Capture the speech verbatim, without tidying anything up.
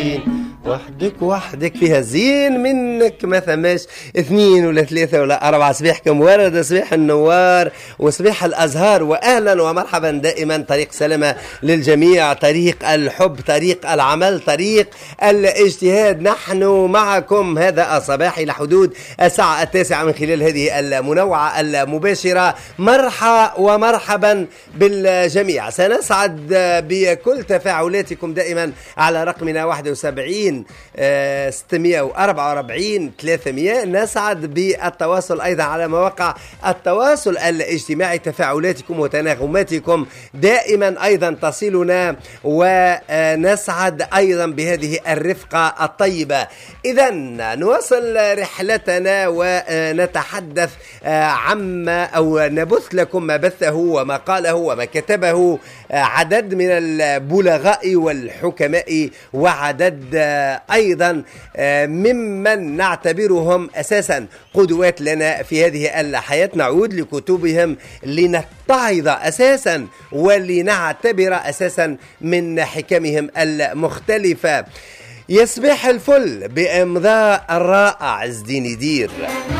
وسبعين. وحدك وحدك فيها زين منك ما ثماش اثنين ولا ثلاثة ولا أربعة. صبيحكم ورد، صبيح النوار وصبيح الأزهار، وأهلا ومرحبا دائما. طريق سلامة للجميع، طريق الحب، طريق العمل، طريق الاجتهاد. نحن معكم هذا الصباح إلى حدود الساعة التاسعة من خلال هذه المنوعة المباشرة. مرحبا ومرحبا بالجميع. سنسعد بكل تفاعلاتكم دائما على رقمنا واحد وسبعين ستمائة وأربعة وأربعين ثلاثمائة. نسعد بالتواصل أيضا على مواقع التواصل الاجتماعي. تفاعلاتكم وتناغماتكم دائما أيضا تصلنا، ونسعد أيضا بهذه الرفقة الطيبة. إذا نواصل رحلتنا ونتحدث عما أو نبث لكم ما بثه وما قاله وما كتبه عدد من البلغاء والحكماء، وعدد أيضا ممن نعتبرهم أساسا قدوات لنا في هذه الحياة. نعود لكتبهم لنتعظ أساسا ولنعتبر أساسا من حكمهم المختلفة. يصبح الفل بإمضاء الرائع عز الدين يدير.